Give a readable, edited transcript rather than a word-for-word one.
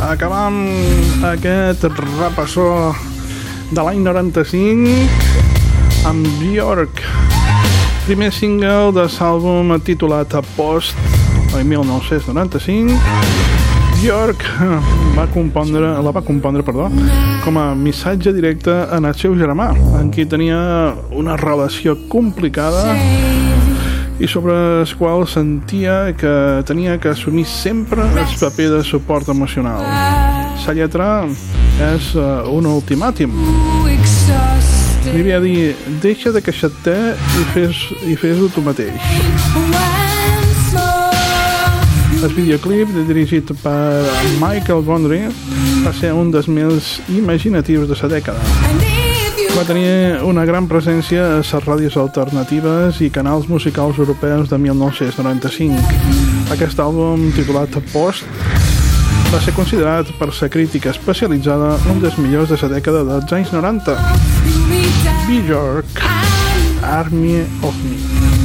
acabam aquest repassó de l'any 95 amb Björk, primer single de l'àlbum titulat Post, l'any 1995. Björk la va compondre com a missatge directe en el seu germà, en qui tenia una relació complicada i sobre el qual sentia que tenia que assumir sempre el paper de suport emocional. La lletra és un ultimàtum. Li havia dir, deixa de queixar-te i fes-ho tu mateix. El videoclip, dirigit per Michael Gondry, va ser un dels més imaginatius de la dècada. Va tenir una gran presència a les ràdios alternatives i canals musicals europeus de 1995. Aquest àlbum, titulat Post, va ser considerat per la crítica especialitzada un dels millors de la dècada dels anys 90. Björk, Army of Me.